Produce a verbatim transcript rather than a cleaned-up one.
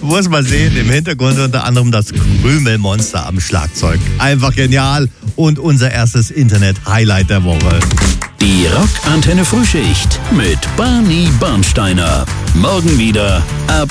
Muss man sehen, im Hintergrund unter anderem das Krümelmonster am Schlagzeug. Einfach genial und unser erstes Internet-Highlight der Woche. Die Rock Antenne Frühschicht mit Barney Bernsteiner. Morgen wieder ab